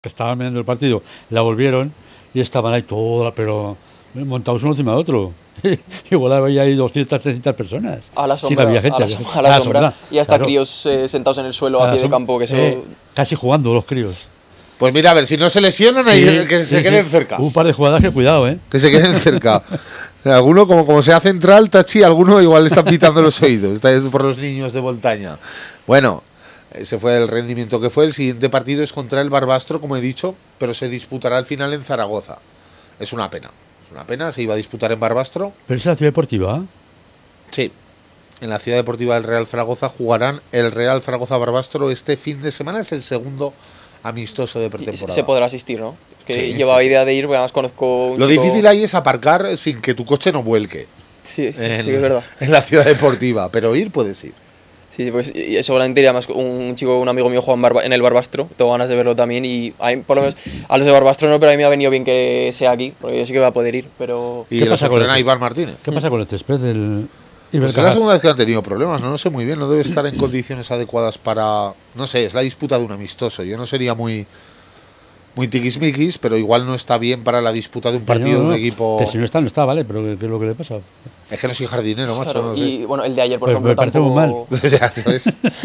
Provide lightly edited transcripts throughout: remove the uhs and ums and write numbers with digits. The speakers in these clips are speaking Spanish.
que estaban viendo el partido, la volvieron y estaban ahí toda, pero montados uno encima de otro. Igual había ahí 200, 300 personas. A la sombra, sí, había gente, a la sombra. Y hasta claro. Críos sentados en el suelo a pie de campo. Que eso... Casi jugando los críos. Pues mira, a ver, si no se lesionan, que se queden cerca. Un par de jugadas que cuidado, Que se queden cerca. Alguno, como sea central, Tachi, alguno igual le están pitando los oídos. Está por los niños de Voltaña. Bueno, ese fue el rendimiento que fue. El siguiente partido es contra el Barbastro, como he dicho, pero se disputará al final en Zaragoza. Es una pena. Es una pena, se iba a disputar en Barbastro. ¿Pero es la ciudad deportiva? Sí. En la ciudad deportiva del Real Zaragoza jugarán el Real Zaragoza Barbastro este fin de semana. Es el segundo amistoso de pretemporada. Se podrá asistir, ¿no? Es que sí, llevaba sí. idea de ir, porque además conozco un Lo chico... difícil ahí es aparcar sin que tu coche no vuelque. Sí, sí, es verdad. En la ciudad deportiva, pero ir puedes ir. Sí, pues y seguramente iría más un amigo mío juega en el Barbastro, tengo ganas de verlo también y a mí, por lo menos a los de Barbastro no, pero a mí me ha venido bien que sea aquí, porque yo sí que voy a poder ir, pero... ¿Y los entrena Iván Martínez? ¿Qué pasa con el césped del...? Pues es la segunda vez que han tenido problemas, no sé muy bien, no debe estar en condiciones adecuadas para... No sé, es la disputa de un amistoso, yo no sería muy tiquismiquis, pero igual no está bien para la disputa de un partido de un equipo... Que si no está, vale, pero ¿qué es lo que le pasa? Es que no soy jardinero, macho. Claro, no sé. y bueno, el de ayer, por ejemplo, me parece tampoco... muy mal.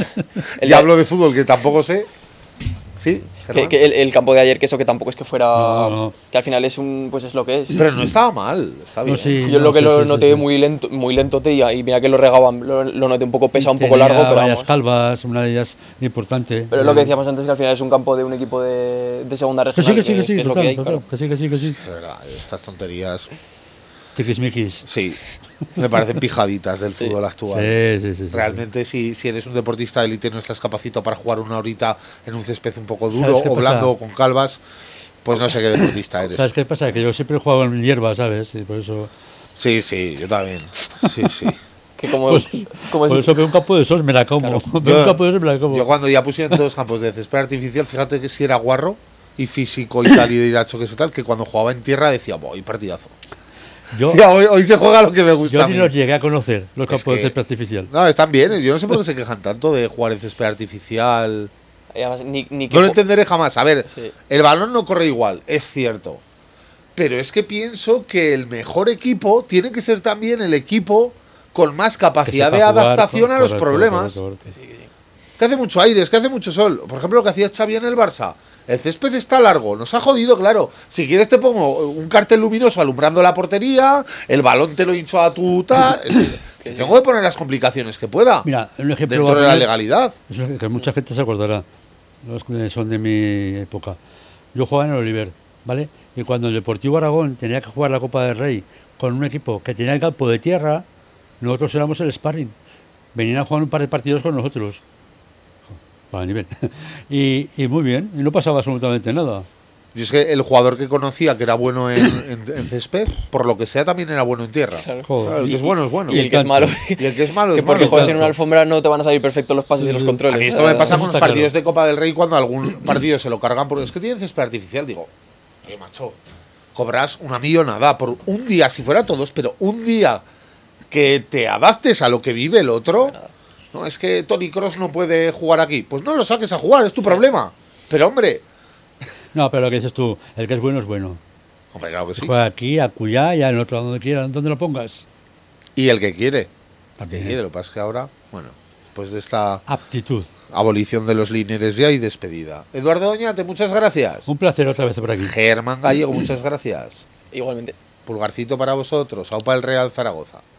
Ya hablo de fútbol, que tampoco sé. Sí, que el campo de ayer, que eso que tampoco es que fuera... No. Que al final es pues es lo que es. Pero no estaba mal, está bien. No, sí, yo lo que lo noté muy lento tía, y mira que lo regaban, lo noté un poco pesado, un poco largo, pero varias vamos. calvas, una de ellas importante. Pero es lo que decíamos antes, que al final es un campo de un equipo de segunda regional, Que sí, es lo que hay, claro. que sí. De verdad, estas tonterías... Chiquismiquis. Sí, me parecen pijaditas del fútbol actual. Sí. Realmente, si eres un deportista de élite, no estás capacitado para jugar una horita en un césped un poco duro o blando o con calvas, pues no sé qué deportista eres. ¿Sabes qué pasa? Que yo siempre he jugado en hierba, ¿sabes? Y por eso... Sí, yo también. Sí. Que como, por eso veo un campo de sol, me la como. Claro. Yo cuando ya pusieron todos campos de césped artificial, fíjate que si era guarro y físico y tal, y de iracho que se tal, que cuando jugaba en tierra decía, ¡boy, partidazo! Ya, hoy se juega lo que me gusta. Yo ni los llegué a conocer, los campos de césped artificial. No, están bien. Yo no sé por qué se quejan tanto de jugar en césped artificial. Además, no lo entenderé jamás. A ver, el balón no corre igual, es cierto. Pero es que pienso que el mejor equipo tiene que ser también el equipo con más capacidad de adaptación a los problemas. Correcto. Que hace mucho aire, es que hace mucho sol. Por ejemplo, lo que hacía Xavi en el Barça. El césped está largo, nos ha jodido, claro. Si quieres te pongo un cartel luminoso alumbrando la portería, el balón te lo hincho a tu tal. Te tengo que poner las complicaciones que pueda. Mira, un ejemplo dentro de la legalidad. Eso es que mucha gente se acordará. Los que son de mi época. Yo jugaba en el Oliver, ¿vale? Y cuando el Deportivo Aragón tenía que jugar la Copa del Rey con un equipo que tenía el campo de tierra, nosotros éramos el sparring. Venían a jugar un par de partidos con nosotros. Para nivel. Y muy bien, y no pasaba absolutamente nada. Y es que el jugador que conocía que era bueno en césped, por lo que sea, también era bueno en tierra. Claro. El que es bueno es bueno. Y el que es malo. Y el que es malo es que porque malo. juegas en una alfombra no te van a salir perfectos los pases y los controles. A mí esto me pasa con los partidos de Copa del Rey cuando algún partido se lo cargan porque es que tienen césped artificial. Digo, macho, cobras una millonada por un día, si fuera todos, pero un día que te adaptes a lo que vive el otro. No, es que Toni Kroos no puede jugar aquí. Pues no lo saques a jugar, es tu problema. Pero hombre... No, pero lo que dices tú, el que es bueno es bueno. Hombre, claro que sí. Juega aquí, acullá, y al otro, donde quiera, donde lo pongas. Y el que quiere. También. El que quiere, lo que pasa es que ahora, bueno, después de esta... aptitud. Abolición de los lineres ya y despedida. Eduardo Oñate, muchas gracias. Un placer otra vez por aquí. Germán Gallego, muchas gracias. Igualmente. Pulgarcito para vosotros. Aupa el Real Zaragoza.